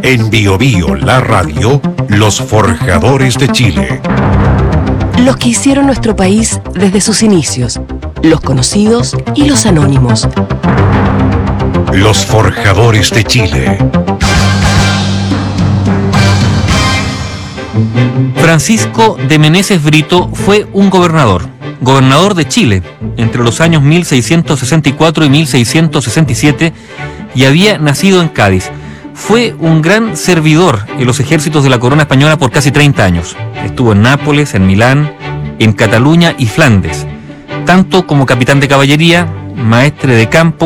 En Bio Bio, la radio, los forjadores de Chile. Los que hicieron nuestro país desde sus inicios, los conocidos y los anónimos. Los forjadores de Chile. Francisco de Meneses Brito fue un gobernador de Chile entre los años 1664 y 1667 y había nacido en Cádiz. Fue un gran servidor en los ejércitos de la corona española por casi 30 años. Estuvo en Nápoles, en Milán, en Cataluña y Flandes, tanto como capitán de caballería, maestre de campo